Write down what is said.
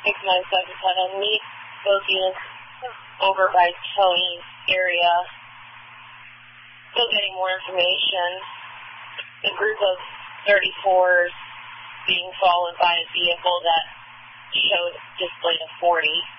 697, meet both units over by Tony's area. Still getting more information. The group of 34s being followed by a vehicle that showed displayed a 40.